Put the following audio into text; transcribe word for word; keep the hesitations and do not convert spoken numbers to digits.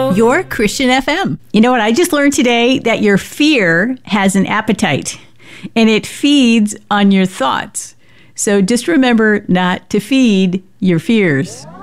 Radio, your Christian F M. You know what? I just learned today that your fear has an appetite, and it feeds on your thoughts. So just remember not to feed your fears.